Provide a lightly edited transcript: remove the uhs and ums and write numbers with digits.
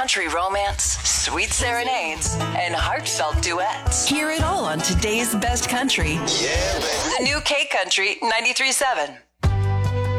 country romance, sweet serenades, and heartfelt duets. Hear it all on today's best country. Yeah, baby. The new K Country 93.7.